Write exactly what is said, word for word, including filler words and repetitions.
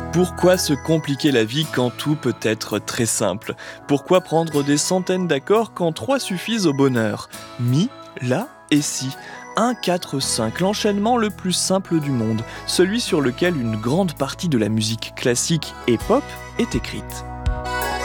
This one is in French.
Pourquoi se compliquer la vie quand tout peut être très simple? Pourquoi prendre des centaines d'accords quand trois suffisent au bonheur? Mi, La et Si. un, quatre, cinq, l'enchaînement le plus simple du monde, celui sur lequel une grande partie de la musique classique et pop est écrite.